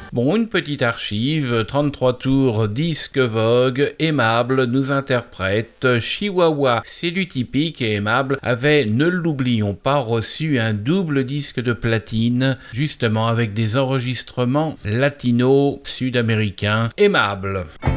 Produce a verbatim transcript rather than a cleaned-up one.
Bon, une petite archive, trente-trois tours, disque Vogue, Aimable nous interprète Chihuahua. C'est du typique et Aimable avait, ne l'oublions pas, reçu un double disque de platine, justement avec des enregistrements latino-sud-américains. Aimable.